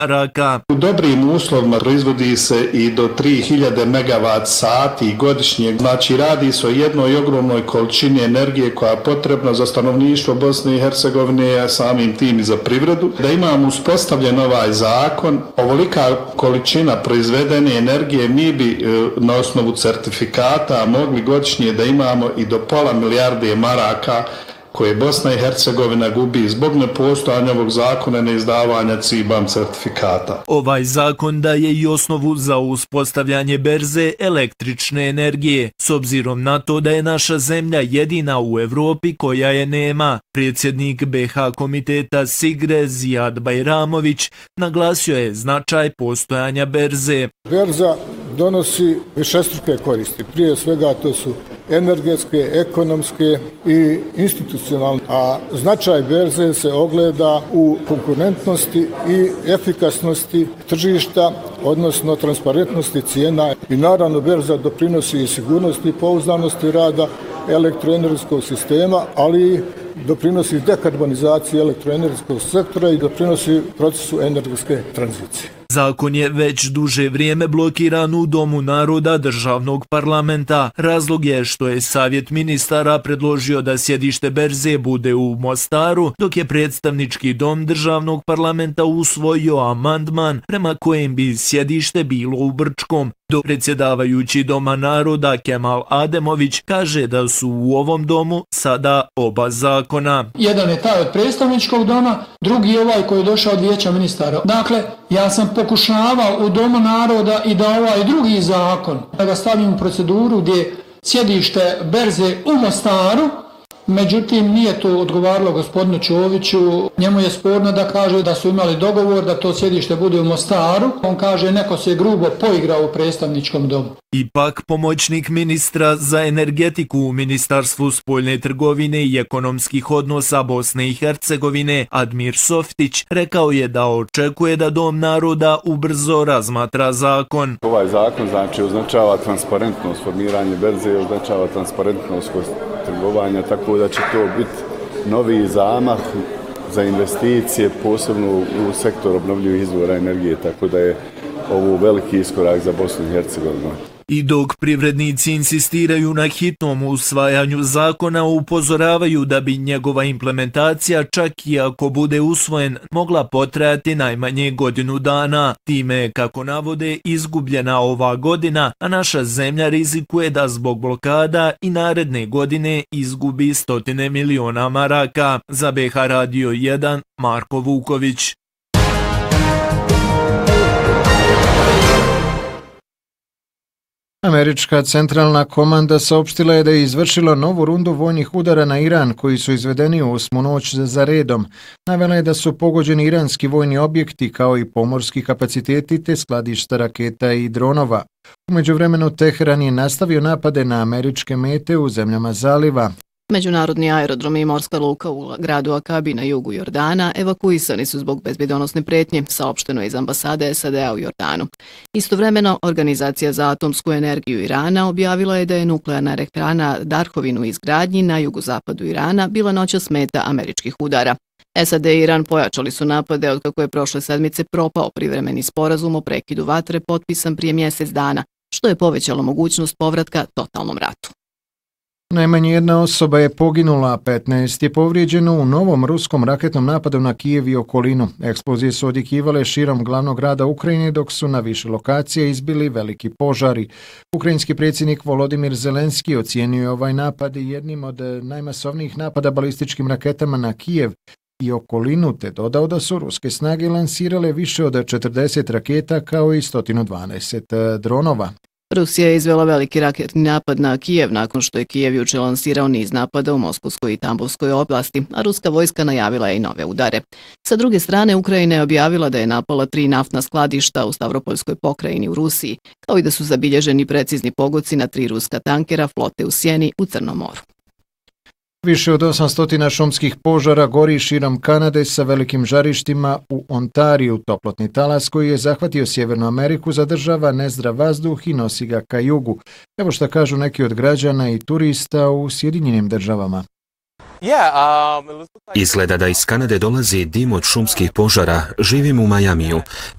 maraka. U dobrim uslovima proizvodi se i do 3000 megavat sati godišnje. Znači radi se o jednoj ogromnoj količini energije koja je potrebna za stanovništvo Bosne i Hercegovine, a samim tim i za privredu. Da imamo uspostavljen ovaj zakon, ovolika količina proizvedene energije mi bi na osnovu certifikata mogli godišnje da imamo i do pola milijarde maraka koje Bosna i Hercegovina gubi zbog nepostojanja ovog zakona neizdavanja CBAM certifikata. Ovaj zakon daje i osnovu za uspostavljanje berze električne energije, s obzirom na to da je naša zemlja jedina u Evropi koja je nema. Predsjednik BH komiteta Sigre Zijad Bajramović naglasio je značaj postojanja berze. Berza donosi višestruke koristi. Prije svega to su energetske, ekonomske i institucionalne. A značaj berze se ogleda u konkurentnosti i efikasnosti tržišta, odnosno transparentnosti cijena. I naravno berza doprinosi i sigurnosti i pouzdanosti rada elektroenergetskog sistema, ali i doprinosi dekarbonizaciji elektroenergetskog sektora i doprinosi procesu energetske tranzicije. Zakon je već duže vrijeme blokiran u Domu naroda državnog parlamenta. Razlog je što je Savjet ministara predložio da sjedište berze bude u Mostaru, dok je predstavnički dom državnog parlamenta usvojio amandman prema kojem bi sjedište bilo u Brčkom. Dok predsjedavajući Doma naroda Kemal Ademović kaže da su u ovom domu sada oba zakona. Jedan je taj od predstavničkog doma, drugi je ovaj koji je došao od Vijeća ministara. Dakle, ja sam pokušavao u Domu naroda i da ovaj drugi zakon da ga stavim u proceduru gdje je sjedište berze u Mostaru, međutim nije to odgovaralo gospodinu Čoviću. Njemu je sporno da kaže da su imali dogovor da to sjedište bude u Mostaru. On kaže neko se grubo poigrao u predstavničkom domu. Ipak pomoćnik ministra za energetiku u Ministarstvu spoljne trgovine i ekonomskih odnosa Bosne i Hercegovine Admir Softić rekao je da očekuje da Dom naroda ubrzo razmatra zakon. Ovaj zakon znači označava transparentnost formiranje berze, označava transparentnost trgovanja, tako da će to biti novi zamah za investicije, posebno u sektor obnovljivih izvora energije, tako da je ovo veliki iskorak za Bosnu i Hercegovinu. I dok privrednici insistiraju na hitnom usvajanju zakona, upozoravaju da bi njegova implementacija, čak i ako bude usvojen, mogla potrajati najmanje godinu dana. Time, kako navode, izgubljena ova godina, a naša zemlja rizikuje da zbog blokada i naredne godine izgubi stotine miliona maraka. Za BH Radio 1, Marko Vuković. Američka centralna komanda saopštila je da je izvršila novu rundu vojnih udara na Iran koji su izvedeni u 8. noć za redom. Navela je da su pogođeni iranski vojni objekti kao i pomorski kapaciteti te skladišta raketa i dronova. U međuvremenu Teheran je nastavio napade na američke mete u zemljama zaliva. Međunarodni aerodrom i morska luka u gradu Akabi na jugu Jordana evakuisani su zbog bezbjedonosne pretnje, saopšteno iz ambasade SAD-a u Jordanu. Istovremeno, Organizacija za atomsku energiju Irana objavila je da je nuklearna elektrana Darhovin u izgradnji na jugozapadu Irana bila noćas meta američkih udara. SAD i Iran pojačali su napade otkako je prošle sedmice propao privremeni sporazum o prekidu vatre potpisan prije mjesec dana, što je povećalo mogućnost povratka totalnom ratu. Najmanje jedna osoba je poginula, a 15 je povrijeđeno u novom ruskom raketnom napadu na Kijev i okolinu. Eksplozije su odjekivale širom glavnog grada Ukrajine, dok su na više lokacija izbili veliki požari. Ukrajinski predsjednik Volodimir Zelenski ocijenio je ovaj napad jednim od najmasovnijih napada balističkim raketama na Kijev i okolinu, te dodao da su ruske snage lansirale više od 40 raketa kao i 120 dronova. Rusija je izvela veliki raketni napad na Kijev nakon što je Kijev juče lansirao niz napada u Moskovskoj i Tambovskoj oblasti, a ruska vojska najavila je i nove udare. Sa druge strane, Ukrajina je objavila da je napala 3 naftna skladišta u Stavropoljskoj pokrajini u Rusiji, kao i da su zabilježeni precizni pogodci na 3 ruska tankera flote u Sjeni u Crnom moru. Više od 800 šumskih požara gori širom Kanade sa velikim žarištima u Ontariju. Toplotni talas koji je zahvatio Sjevernu Ameriku zadržava nezdrav vazduh i nosi ga ka jugu. Evo što kažu neki od građana i turista u Sjedinjenim državama. Izgleda da iz Kanade dolazi dim od šumskih požara. Živim u Majamiju.